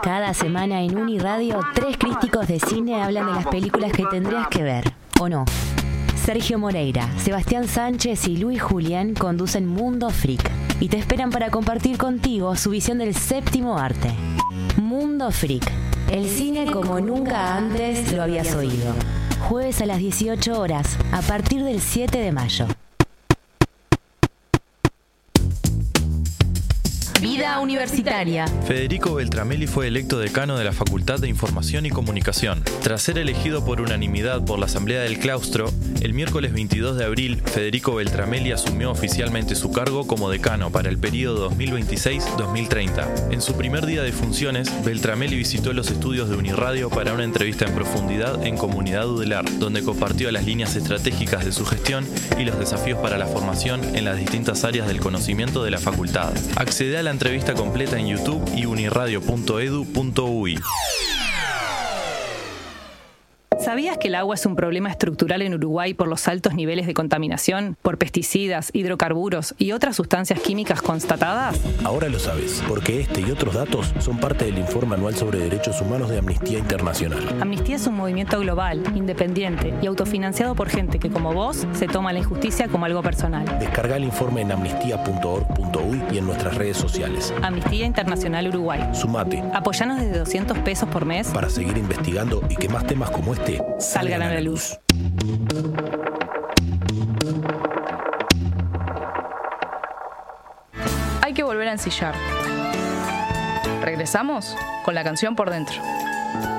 Cada semana en Uniradio, 3 críticos de cine hablan de las películas que tendrías que ver, ¿o no? Sergio Moreira, Sebastián Sánchez y Luis Julián conducen Mundo Freak y te esperan para compartir contigo su visión del séptimo arte. Mundo Freak, el cine como nunca antes lo habías oído. Jueves a las 18 horas, a partir del 7 de mayo. Vida universitaria. Federico Beltramelli fue electo decano de la Facultad de Información y Comunicación. Tras ser elegido por unanimidad por la Asamblea del Claustro, el miércoles 22 de abril, Federico Beltramelli asumió oficialmente su cargo como decano para el periodo 2026-2030. En su primer día de funciones, Beltramelli visitó los estudios de Uniradio para una entrevista en profundidad en Comunidad Udelar, donde compartió las líneas estratégicas de su gestión y los desafíos para la formación en las distintas áreas del conocimiento de la facultad. Accede a la entrevista completa en YouTube y uniradio.edu.uy. ¿Sabías que el agua es un problema estructural en Uruguay por los altos niveles de contaminación, por pesticidas, hidrocarburos y otras sustancias químicas constatadas? Ahora lo sabes, porque este y otros datos son parte del informe anual sobre derechos humanos de Amnistía Internacional. Amnistía es un movimiento global, independiente y autofinanciado por gente que, como vos, se toma la injusticia como algo personal. Descarga el informe en amnistía.org.uy y en nuestras redes sociales. Amnistía Internacional Uruguay. Sumate. Apoyanos desde $200 por mes para seguir investigando y que más temas como este salgan a la luz. Hay que volver a ensillar. Regresamos con la canción por dentro.